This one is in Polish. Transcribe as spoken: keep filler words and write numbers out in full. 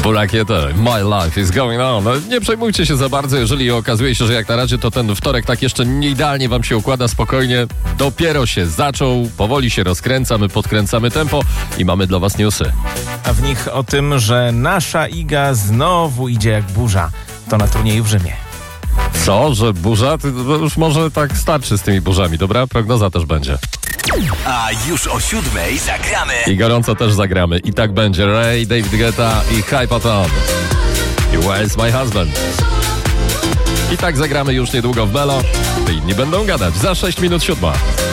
Burakieta, My Life is Going On. No, nie przejmujcie się za bardzo, jeżeli okazuje się, że jak na razie to ten wtorek tak jeszcze nie idealnie wam się układa, spokojnie. Dopiero się zaczął, powoli się rozkręca, my podkręcamy tempo i mamy dla was newsy. A w nich o tym, że nasza Iga znowu idzie jak burza. To na turnieju w Rzymie. Co, że burza? To już może tak starczy z tymi burzami, dobra? Prognoza też będzie. A już o siódmej zagramy. I gorąco też zagramy. I tak będzie. Ray, David Guetta i Hypaton. I Where's My Husband? I tak zagramy już niedługo w Melo. Inni będą gadać. Za sześć minut siódma.